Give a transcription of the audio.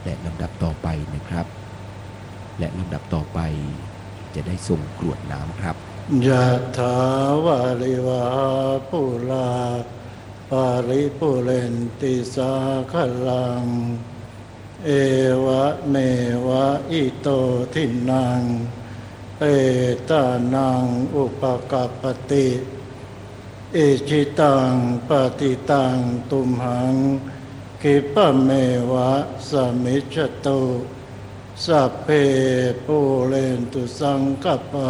และลำดับต่อไปนะครับและลำดับต่อไปจะได้ส่งกรวดน้ำครับยะถาวาริวหาปุราปาริปุเรนติสาคลังเอวะเมวะอิโตทินังเปตานังอุปกัปปติอิจิตังปฏิตังตุมหังคิปะเมวะสมิจจตุสัพเพปูเรนตุสังกปปา